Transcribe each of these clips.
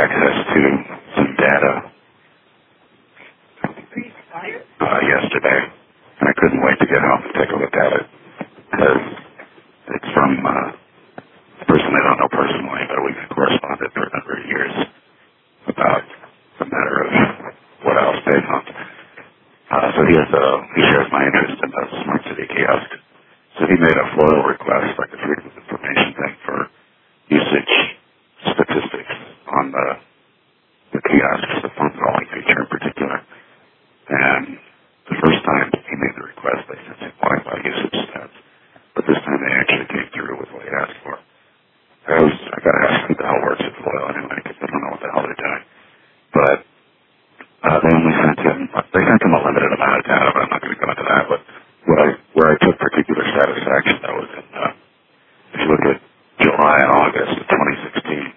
access to some data yesterday, and I couldn't wait to get home and take a look at it, because it's from a person I don't know personally, but we've corresponded for a number of years about the matter of what else they found. So he shares my interest in the Smart City kiosk. So he made a FOIL request, like a Freedom of Information thing, for usage statistics on the kiosks, the phone calling feature in particular. And the first time he made the request, they sent him Wi-Fi usage stats. But this time they actually came through with what he asked for. I got to ask who the hell works at FOIL anyway, because I don't know what the hell they're doing. But they sent him a limited amount of data, but I'm not going to go into that. But where I took particular satisfaction, that was in, if you look at July and August of 2016,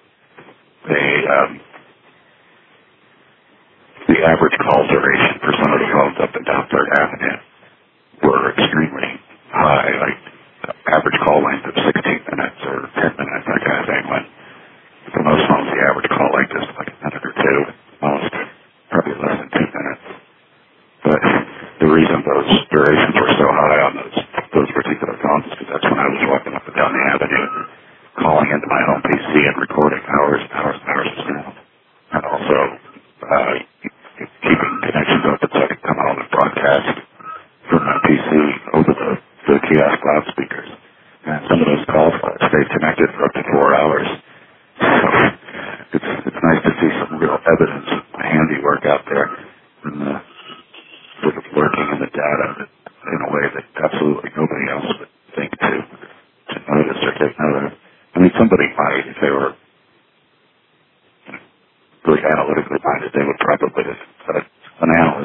the average call duration for some of the phones up and down 3rd Avenue were extremely high, like average call length of 16 minutes or 10 minutes, that kind of thing. When for most phones, the average call length is like a minute or two, most probably less than 2 minutes. But the reason those durations were so high on those particular phones is because that's when I was walking up and down the avenue, calling into my home PC and recording hours and hours and hours of sound, and also keeping connections open so I could come home and broadcast from my PC over the kiosk loudspeakers. And some of those calls stayed connected for up to 4 hours. So it's nice to see some real evidence of my handiwork out there, and sort of lurking in the data in a way that absolutely nobody else would think to notice or take note of. I mean, somebody might, if they were really analytically minded, they would probably, an analyst